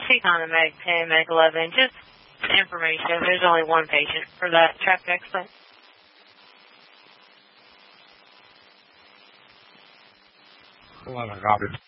Speak on the Meg 10, Meg 11. Just information. There's only one patient for that traffic accident. 11, copy.